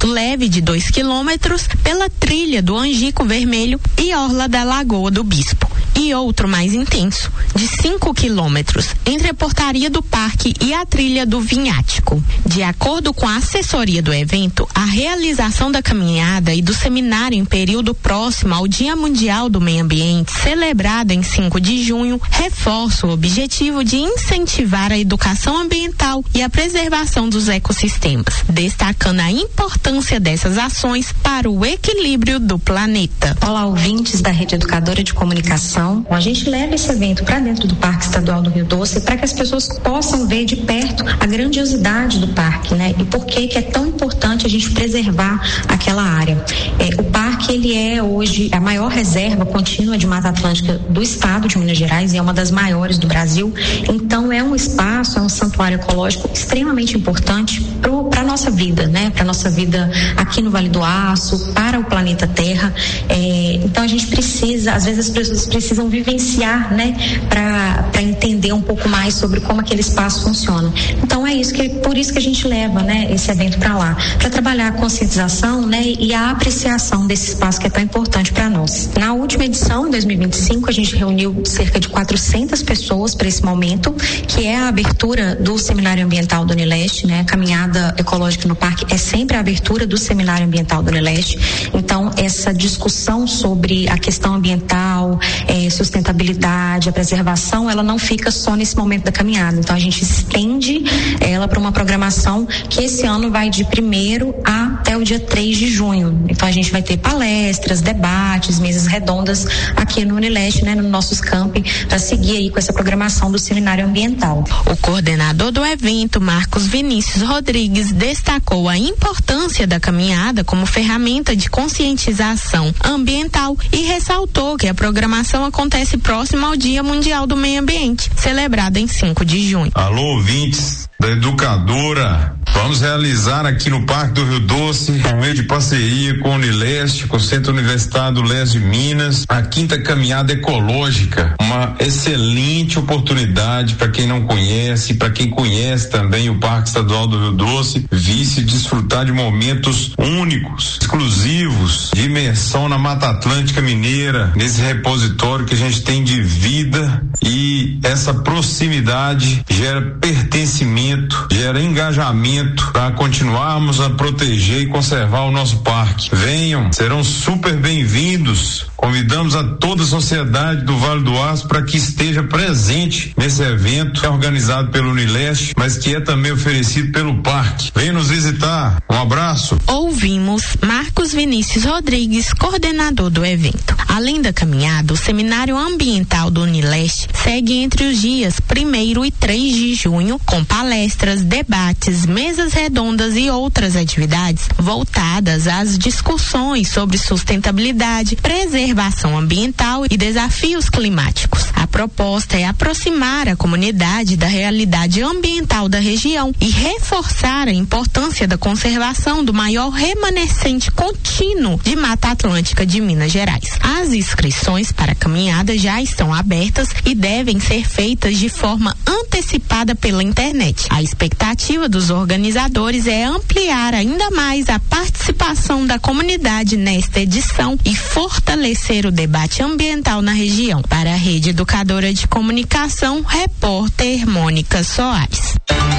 trânsito leve de 2 quilômetros pela trilha do Angico Vermelho e orla da Lagoa do Bispo. E outro mais intenso, de 5 quilômetros, entre a portaria do parque e a trilha do Vinhático. De acordo com a assessoria do evento, a realização da caminhada e do seminário em período próximo ao Dia Mundial do Meio Ambiente, celebrado em 5 de junho, reforça o objetivo de incentivar a educação ambiental e a preservação dos ecossistemas, destacando a importância dessas ações para o equilíbrio do planeta. Olá, ouvintes da Rede Educadora de Comunicação. A gente leva esse evento para dentro do Parque Estadual do Rio Doce para que as pessoas possam ver de perto a grandiosidade do parque, né? E por que é tão importante a gente preservar aquela área. O parque, ele é hoje a maior reserva contínua de Mata Atlântica do estado de Minas Gerais e é uma das maiores do Brasil. Então é um espaço, é um santuário ecológico extremamente importante para a nossa vida, né? Para a nossa vida aqui no Vale do Aço, para o planeta Terra. Então a gente precisa, às vezes as pessoas precisam vivenciar, né, para entender um pouco mais sobre como aquele espaço funciona. Então é isso por isso que a gente leva, né, esse evento para lá, para trabalhar a conscientização, né, e a apreciação desse espaço que é tão importante para nós. Na última edição, em 2025, a gente reuniu cerca de 400 pessoas para esse momento, que é a abertura do Seminário Ambiental do Unileste, né, a caminhada ecológica no parque é sempre a abertura do Seminário Ambiental do Unileste. Então essa discussão sobre a questão ambiental, sustentabilidade, a preservação, ela não fica só nesse momento da caminhada. Então a gente estende ela para uma programação que esse ano vai de 1º até o dia 3 de junho. Então a gente vai ter palestras, debates, mesas redondas aqui no Unileste, né, nos nossos campi, para seguir aí com essa programação do Seminário Ambiental. O coordenador do evento, Marcos Vinícius Rodrigues, destacou a importância da caminhada como ferramenta de conscientização ambiental e ressaltou que a programação acontece próximo ao Dia Mundial do Meio Ambiente, celebrado em 5 de junho. Alô, ouvintes da Educadora, vamos realizar aqui no Parque do Rio Doce, por meio de parceria com o Unileste, com o Centro Universitário do Leste de Minas, a 5ª Caminhada Ecológica, uma excelente oportunidade para quem não conhece, para quem conhece também o Parque Estadual do Rio Doce, vir-se desfrutar de momentos únicos, exclusivos, de imersão na Mata Atlântica Mineira, nesse repositório que a gente tem de vida, e essa proximidade gera pertencimento, gera engajamento para continuarmos a proteger e conservar o nosso parque. Venham, serão super bem-vindos. Convidamos a toda a sociedade do Vale do Aço para que esteja presente nesse evento que é organizado pelo Unileste, mas que é também oferecido pelo parque. Venha nos visitar. Um abraço. Ouvimos Marcos Vinícius Rodrigues, coordenador do evento. Além da caminhada, o Seminário Ambiental do Unileste segue entre os dias 1º e 3 de junho, com palestras, debates, mesas redondas e outras atividades voltadas às discussões sobre sustentabilidade, preservação ambiental e desafios climáticos. A proposta é aproximar a comunidade da realidade ambiental da região e reforçar a importância da conservação do maior remanescente contínuo de Mata Atlântica de Minas Gerais. As inscrições para a caminhada já estão abertas e devem ser feitas de forma antecipada pela internet. A expectativa dos organizadores é ampliar ainda mais a participação da comunidade nesta edição e fortalecer o debate ambiental na região. Para a Rede Educadora de Comunicação, repórter Mônica Soares.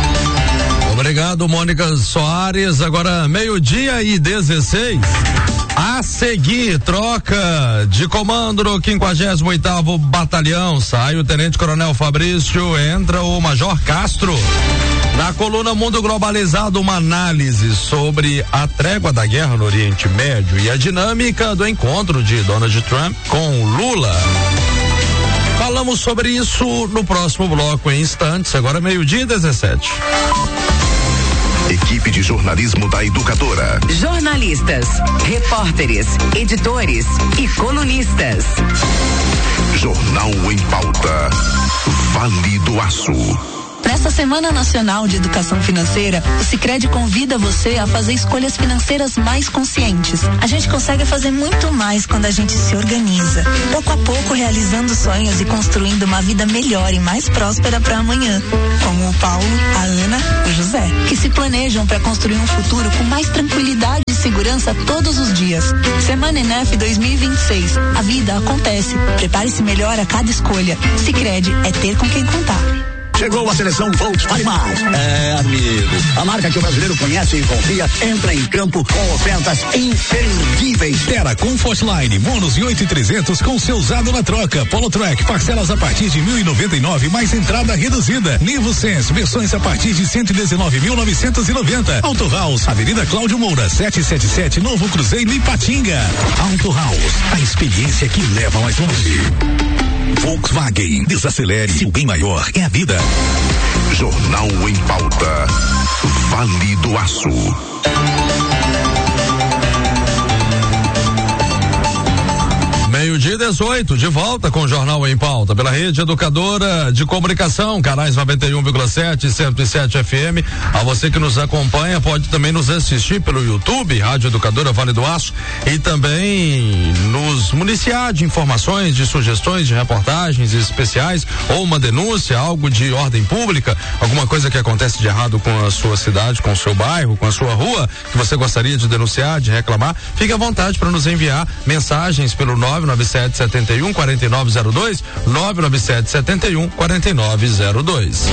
Obrigado, Mônica Soares. Agora 12:16. A seguir, troca de comando no 58º Batalhão. Sai o Tenente Coronel Fabrício, entra o Major Castro. Na coluna Mundo Globalizado, uma análise sobre a trégua da guerra no Oriente Médio e a dinâmica do encontro de Donald Trump com Lula. Falamos sobre isso no próximo bloco em instantes, agora 12:17. Equipe de jornalismo da Educadora. Jornalistas, repórteres, editores e colunistas. Jornal em Pauta. Vale do Aço. Nesta Semana Nacional de Educação Financeira, o Sicredi convida você a fazer escolhas financeiras mais conscientes. A gente consegue fazer muito mais quando a gente se organiza, pouco a pouco realizando sonhos e construindo uma vida melhor e mais próspera para amanhã. Como o Paulo, a Ana e o José, que se planejam para construir um futuro com mais tranquilidade e esperança todos os dias. Semana ENEF 2026. A vida acontece. Prepare-se melhor a cada escolha. Sicredi é ter com quem contar. Chegou a seleção Volkswagen Mais. É, amigo. A marca que o brasileiro conhece e confia entra em campo com ofertas imperdíveis. Terra Comfortline, Monos e 8.300 com seu usado na troca. Polo Track, parcelas a partir de 1.099 mais entrada reduzida. Nivo Sense, versões a partir de 119.990. Auto House, Avenida Cláudio Moura, 777, Novo Cruzeiro, Ipatinga. Auto House, a experiência que leva mais longe. Volkswagen, desacelere, se o bem maior é a vida. Jornal em Pauta. Vale do Aço. Meio-dia 18, de volta com o Jornal em Pauta, pela Rede Educadora de Comunicação, canais 91,7 e 107 FM. A você que nos acompanha, pode também nos assistir pelo YouTube, Rádio Educadora Vale do Aço, e também nos municiar de informações, de sugestões, de reportagens especiais, ou uma denúncia, algo de ordem pública, alguma coisa que acontece de errado com a sua cidade, com o seu bairro, com a sua rua, que você gostaria de denunciar, de reclamar. Fique à vontade para nos enviar mensagens pelo 997-71-4902, 997-71-4902.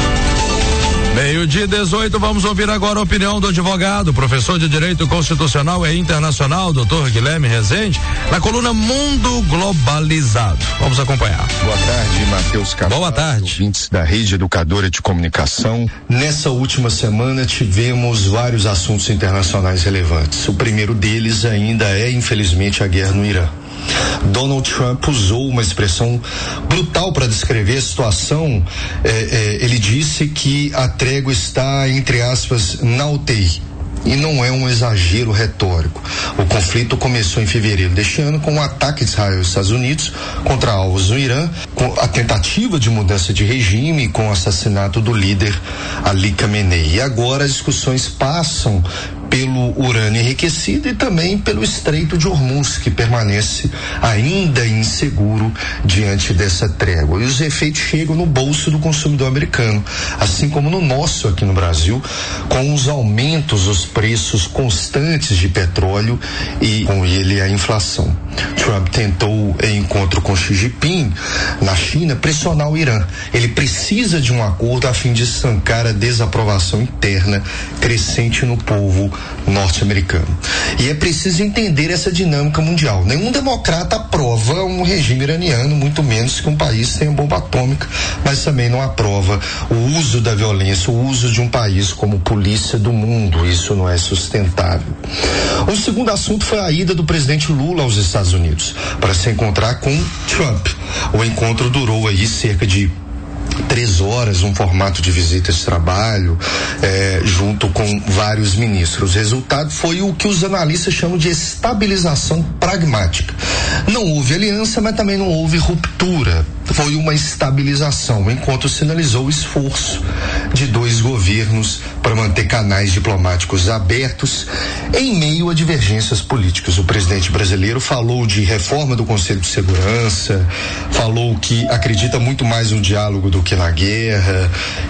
Meio-dia 18, vamos ouvir agora a opinião do advogado, professor de Direito Constitucional e Internacional, Dr. Guilherme Rezende, na coluna Mundo Globalizado. Vamos acompanhar. Boa tarde, Matheus Cabral. Boa tarde. Ouvintes da Rede Educadora de Comunicação. Nessa última semana tivemos vários assuntos internacionais relevantes. O primeiro deles ainda é, infelizmente, a guerra no Irã. Donald Trump usou uma expressão brutal para descrever a situação. Ele disse que a trégua está, entre aspas, na UTI. E não é um exagero retórico. O conflito começou em fevereiro deste ano com o ataque de Israel e Estados Unidos contra alvos no Irã, com a tentativa de mudança de regime e com o assassinato do líder Ali Khamenei. E agora as discussões passam pelo urânio enriquecido e também pelo Estreito de Hormuz, que permanece ainda inseguro diante dessa trégua. E os efeitos chegam no bolso do consumidor americano, assim como no nosso aqui no Brasil, com os aumentos dos preços constantes de petróleo e com ele a inflação. Trump tentou, em encontro com Xi Jinping na China, pressionar o Irã. Ele precisa de um acordo a fim de estancar a desaprovação interna crescente no povo norte-americano. E é preciso entender essa dinâmica mundial. Nenhum democrata aprova um regime iraniano, muito menos que um país tenha bomba atômica, mas também não aprova o uso da violência, o uso de um país como polícia do mundo. Isso não é sustentável. O segundo assunto foi a ida do presidente Lula aos Estados Unidos para se encontrar com Trump. O encontro durou aí cerca de 3 horas, um formato de visita de trabalho, junto com vários ministros. O resultado foi o que os analistas chamam de estabilização pragmática. Não houve aliança, mas também não houve ruptura. Foi uma estabilização, enquanto sinalizou o esforço de 2 governos para manter canais diplomáticos abertos em meio a divergências políticas. O presidente brasileiro falou de reforma do Conselho de Segurança, falou que acredita muito mais no diálogo do que na guerra.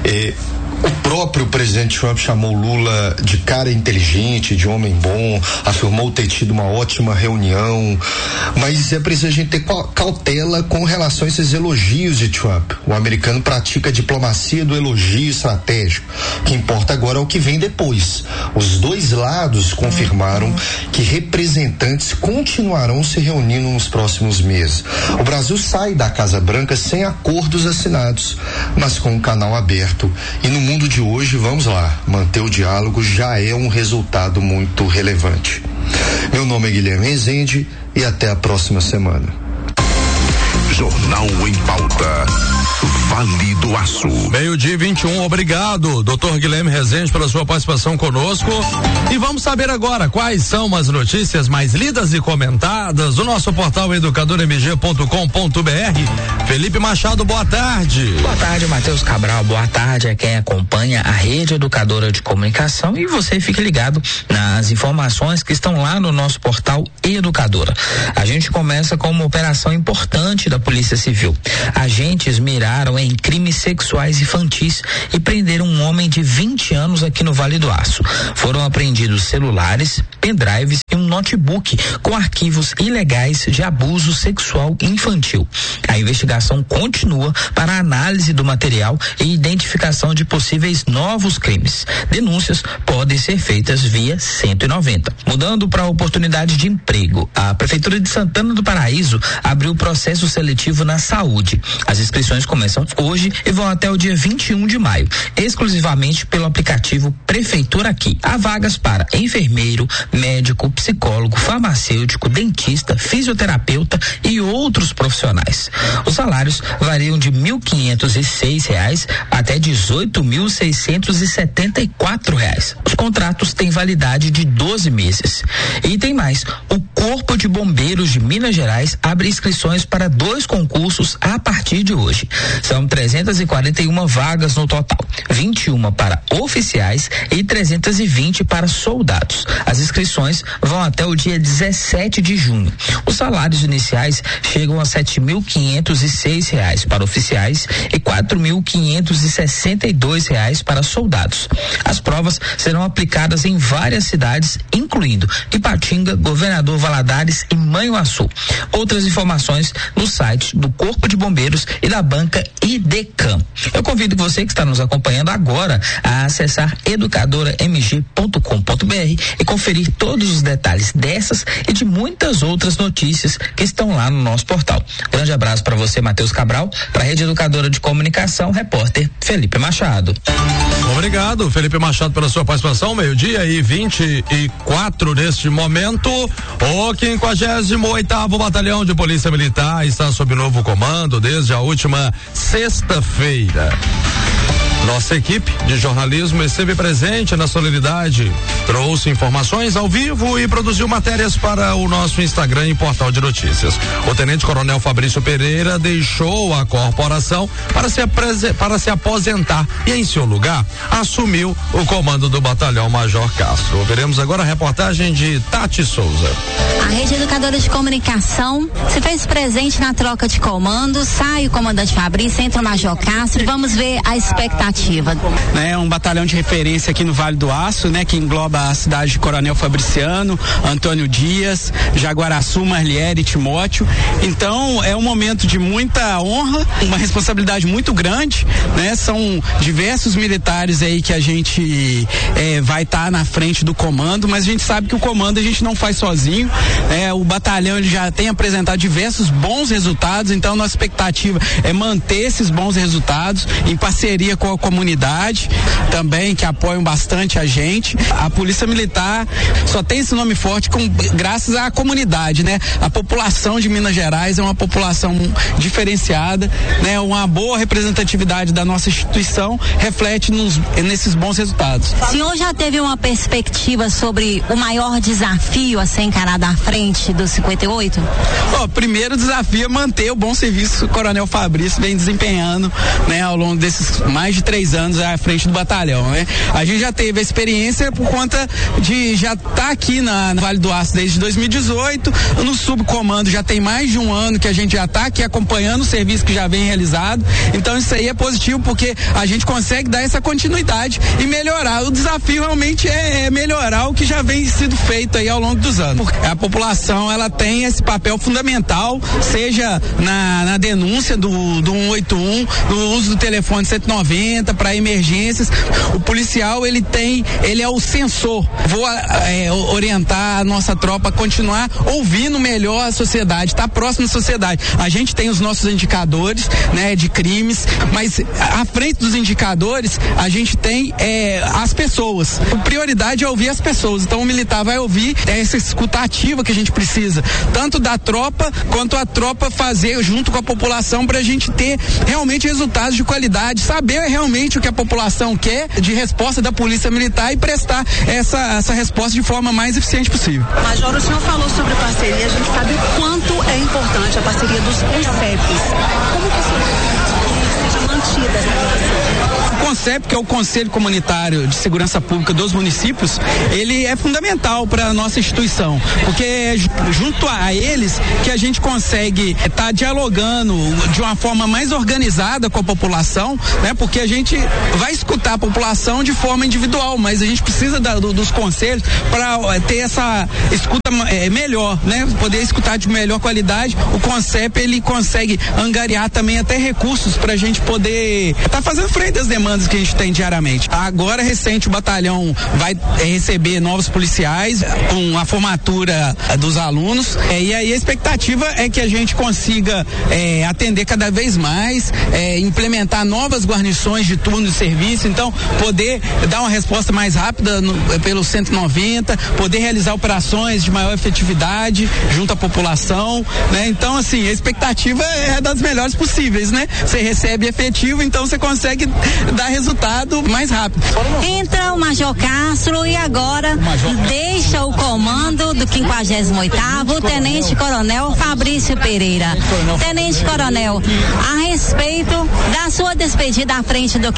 O próprio presidente Trump chamou Lula de cara inteligente, de homem bom, afirmou ter tido uma ótima reunião, mas é preciso a gente ter cautela com relação a esses elogios de Trump. O americano pratica a diplomacia do elogio estratégico. O que importa agora é o que vem depois. Os dois lados confirmaram que representantes continuarão se reunindo nos próximos meses. O Brasil sai da Casa Branca sem acordos assinados, mas com um canal aberto. E no mundo de hoje, vamos lá, manter o diálogo já é um resultado muito relevante. Meu nome é Guilherme Rezende e até a próxima semana. Jornal em Pauta. Vale do Aço. Meio-dia 21, obrigado, Dr. Guilherme Rezende, pela sua participação conosco. E vamos saber agora quais são as notícias mais lidas e comentadas do nosso portal educadormg.com.br. Felipe Machado, boa tarde. Boa tarde, Matheus Cabral. Boa tarde a quem acompanha a Rede Educadora de Comunicação, e você fique ligado nas informações que estão lá no nosso portal Educadora. A gente começa com uma operação importante da Polícia Civil. Agentes miraram em crimes sexuais infantis e prenderam um homem de 20 anos aqui no Vale do Aço. Foram apreendidos celulares, pendrives e um notebook com arquivos ilegais de abuso sexual infantil. A investigação continua para análise do material e identificação de possíveis novos crimes. Denúncias podem ser feitas via 190. Mudando para a oportunidade de emprego, a Prefeitura de Santana do Paraíso abriu processo seletivo na saúde. As inscrições começam hoje e vão até o dia 21 de maio, exclusivamente pelo aplicativo Prefeitura Aqui. Há vagas para enfermeiro, médico, psicólogo, farmacêutico, dentista, fisioterapeuta e outros profissionais. Os salários variam de R$ 1.506 até R$ 18.674. Os contratos têm validade de 12 meses. E tem mais, o Corpo de Bombeiros de Minas Gerais abre inscrições para 2 concursos a partir de hoje. São 341 vagas no total, 21 para oficiais e 320 para soldados. As inscrições vão até o dia 17 de junho. Os salários iniciais chegam a R$ 7.506 para oficiais e R$ 4.562 para soldados. As provas serão aplicadas em várias cidades, incluindo Ipatinga, Governador Valadares e Manhuaçu. Outras informações no site do Corpo de Bombeiros e da banca IDECAM. Eu convido você que está nos acompanhando agora a acessar educadoramg.com.br e conferir todos os detalhes dessas e de muitas outras notícias que estão lá no nosso portal. Grande abraço para você, Matheus Cabral, para a Rede Educadora de Comunicação, repórter Felipe Machado. Obrigado, Felipe Machado, pela sua participação. 12:24 neste momento. O 58º Batalhão de Polícia Militar está sob novo comando desde a última sexta-feira. Nossa equipe de jornalismo esteve presente na solenidade, trouxe informações ao vivo e produziu matérias para o nosso Instagram e portal de notícias. O Tenente Coronel Fabrício Pereira deixou a corporação para se aposentar e, em seu lugar, assumiu o comando do Batalhão Major Castro. Veremos agora a reportagem de Tati Souza. A Rede Educadora de Comunicação se fez presente na troca de comando, sai o comandante Fabrício, entra o Major Castro e vamos ver a expectativa. É um batalhão de referência aqui no Vale do Aço, né, que engloba a cidade de Coronel Fabriciano, Antônio Dias, Jaguaraçu, Marliere e Timóteo. Então é um momento de muita honra, uma responsabilidade muito grande, né? São diversos militares aí que a gente vai estar na frente do comando, mas a gente sabe que o comando a gente não faz sozinho. O batalhão ele já tem apresentado diversos bons resultados, então nossa expectativa é manter esses bons resultados em parceria com a comunidade também, que apoiam bastante a gente. A Polícia Militar só tem esse nome forte graças à comunidade, né? A população de Minas Gerais é uma população diferenciada, né? Uma boa representatividade da nossa instituição reflete nesses bons resultados. O senhor já teve uma perspectiva sobre o maior desafio a ser encarado à frente do 58? O primeiro desafio é manter o bom serviço que o Coronel Fabrício vem desempenhando, né? Ao longo desses mais de 3 anos à frente do batalhão, né? A gente já teve a experiência por conta de já estar aqui na Vale do Aço desde 2018, no subcomando já tem mais de um ano que a gente já está aqui acompanhando o serviço que já vem realizado, então isso aí é positivo porque a gente consegue dar essa continuidade e melhorar. O desafio realmente é melhorar o que já vem sido feito aí ao longo dos anos. A população ela tem esse papel fundamental, seja na denúncia do 181, no uso do telefone 190 para emergências. O policial ele é o sensor. Vou orientar a nossa tropa a continuar ouvindo melhor a sociedade, tá próximo da sociedade. A gente tem os nossos indicadores, né, de crimes, mas à frente dos indicadores a gente tem as pessoas. A prioridade é ouvir as pessoas. Então o militar vai ouvir essa escuta ativa que a gente precisa, tanto da tropa quanto a tropa fazer junto com a população para a gente ter realmente resultados de qualidade, saber realmente o que a população quer de resposta da Polícia Militar e prestar essa resposta de forma mais eficiente possível. Major, o senhor falou sobre parceria, a gente sabe o quanto é importante a parceria dos CONCEPs. Como que o senhor seja mantida essa relação? CONCEP, que é o Conselho Comunitário de Segurança Pública dos municípios, ele é fundamental para a nossa instituição, porque é junto a eles que a gente consegue estar dialogando de uma forma mais organizada com a população, né? Porque a gente vai escutar a população de forma individual, mas a gente precisa dos conselhos para ter essa escuta melhor, né? Poder escutar de melhor qualidade. O CONCEP, ele consegue angariar também até recursos para a gente poder estar fazendo frente às demandas que a gente tem diariamente. Agora, recente, o batalhão vai receber novos policiais com a formatura dos alunos, e aí a expectativa é que a gente consiga atender cada vez mais, implementar novas guarnições de turno de serviço, então poder dar uma resposta mais rápida pelo 190, poder realizar operações de maior efetividade junto à população, né? Então, assim, a expectativa é das melhores possíveis, né? Você recebe efetivo, então você consegue dar resultado mais rápido. Entra o Major Castro e agora deixa o comando do 58º, o Tenente Coronel Fabrício Pereira. Tenente Coronel, a respeito da sua despedida à frente do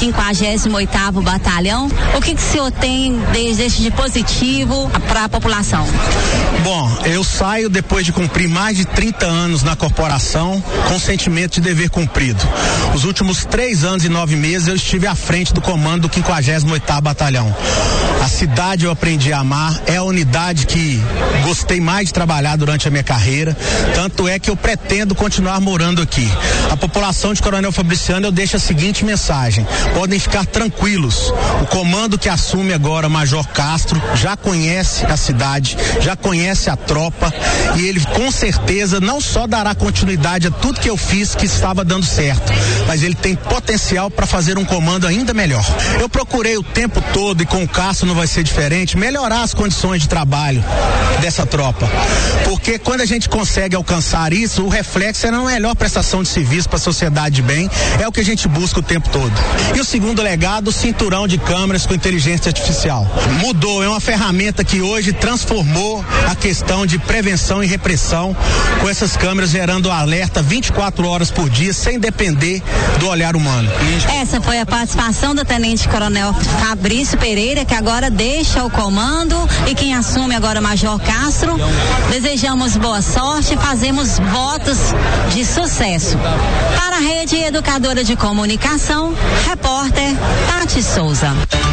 58º Batalhão, o que o senhor tem de positivo para a população? Bom, eu saio depois de cumprir mais de 30 anos na corporação com sentimento de dever cumprido. Os últimos 3 anos e 9 meses eu estive à frente do comando do 58º Batalhão. A cidade eu aprendi a amar, é a unidade que gostei mais de trabalhar durante a minha carreira, tanto é que eu pretendo continuar morando aqui. A população de Coronel Fabriciano, eu deixo a seguinte mensagem: podem ficar tranquilos, o comando que assume agora, Major Castro, já conhece a cidade, já conhece a tropa, e ele com certeza não só dará continuidade a tudo que eu fiz que estava dando certo, mas ele tem potencial para fazer um comando ainda melhor. Eu procurei o tempo todo, e com o Castro não vai ser diferente, melhorar as condições de trabalho dessa tropa, porque quando a gente consegue alcançar isso, o reflexo é uma melhor prestação de serviço para a sociedade de bem, é o que a gente busca o tempo todo. E o segundo legado, o cinturão de câmeras com inteligência artificial. Mudou, é uma ferramenta que hoje transformou a questão de prevenção e repressão, com essas câmeras gerando alerta 24 horas por dia, sem depender do olhar humano. Essa foi a participação do Tenente Coronel Fabrício Pereira, que agora deixa o comando, e quem assume agora, Major Castro. Desejamos boa sorte, fazemos votos de sucesso. Para a Rede Educadora de Comunicação, repórter Tati Souza.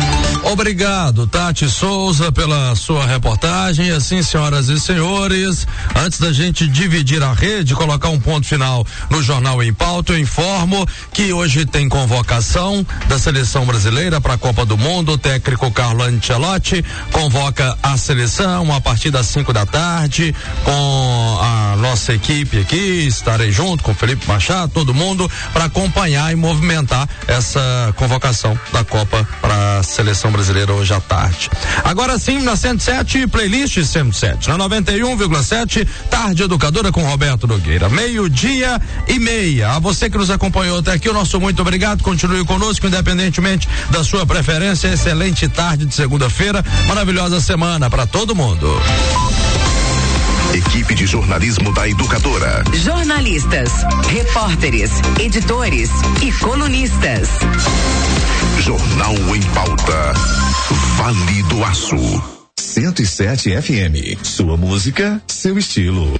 Obrigado, Tati Souza, pela sua reportagem. E assim, senhoras e senhores, antes da gente dividir a rede, colocar um ponto final no Jornal em Pauta, eu informo que hoje tem convocação da seleção brasileira para a Copa do Mundo. O técnico Carlo Ancelotti convoca a seleção a partir das 5 da tarde, com a nossa equipe aqui. Estarei junto com o Felipe Machado, todo mundo, para acompanhar e movimentar essa convocação da Copa para a seleção brasileira hoje à tarde. Agora sim, na 107, playlist 107, na 91,7, Tarde Educadora com Roberto Nogueira. 12:30. A você que nos acompanhou até aqui, o nosso muito obrigado. Continue conosco, independentemente da sua preferência. Excelente tarde de segunda-feira, maravilhosa semana para todo mundo. Equipe de jornalismo da Educadora. Jornalistas, repórteres, editores e colunistas. Jornal em Pauta. Vale do Aço. 107 FM. Sua música, seu estilo.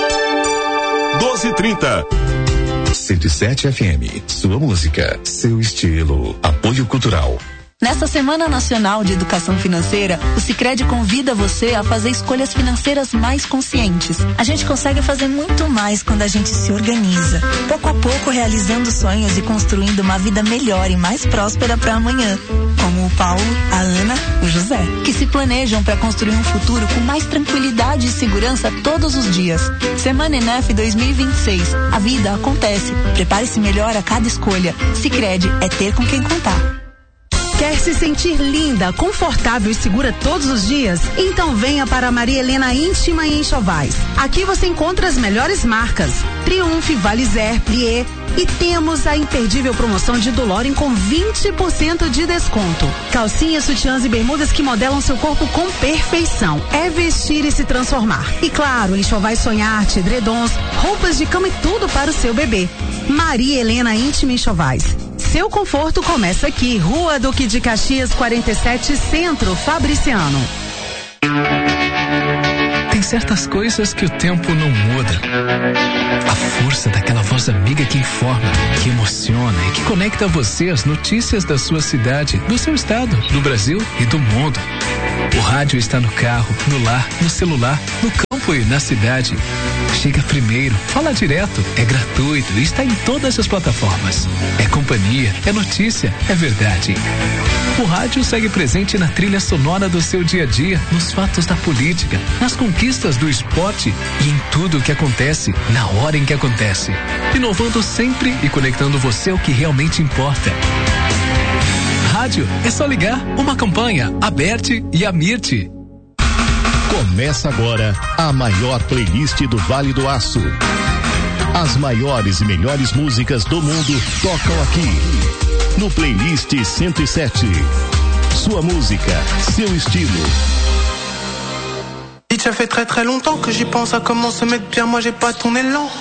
12:30. 107 FM. Sua música, seu estilo. Apoio Cultural. Nesta Semana Nacional de Educação Financeira, o Sicredi convida você a fazer escolhas financeiras mais conscientes. A gente consegue fazer muito mais quando a gente se organiza, pouco a pouco realizando sonhos e construindo uma vida melhor e mais próspera para amanhã. Como o Paulo, a Ana, o José, que se planejam para construir um futuro com mais tranquilidade e segurança todos os dias. Semana ENEF 2026. A vida acontece. Prepare-se melhor a cada escolha. Sicredi é ter com quem contar. Quer se sentir linda, confortável e segura todos os dias? Então venha para a Maria Helena Íntima e Enxovais. Aqui você encontra as melhores marcas: Triumph, Valizer, Plié, e temos a imperdível promoção de Doloren com 20% de desconto. Calcinhas, sutiãs e bermudas que modelam seu corpo com perfeição. É vestir e se transformar. E claro, Enxovais Sonharte, edredons, roupas de cama e tudo para o seu bebê. Maria Helena Íntima e Enxovais. seu conforto começa aqui. Rua Duque de Caxias 47 Centro, Fabriciano. Tem certas coisas que o tempo não muda. A força daquela voz amiga que informa, que emociona e que conecta você às notícias da sua cidade, do seu estado, do Brasil e do mundo. O rádio está no carro, no lar, no celular, no campo e na cidade. Chega primeiro, fala direto, é gratuito e está em todas as plataformas. É companhia, é notícia, é verdade. O rádio segue presente na trilha sonora do seu dia a dia, nos fatos da política, nas conquistas do esporte e em tudo o que acontece, na hora em que acontece. Inovando sempre e conectando você ao que realmente importa. Rádio é só ligar. Uma campanha, Aberte e Amirte. Começa agora a maior playlist do Vale do Aço. As maiores e melhores músicas do mundo tocam aqui. No Playlist 107. Sua música, seu estilo. Ça fait très très longtemps que j'y pense à comment se mettre bien, moi j'ai pas ton élan.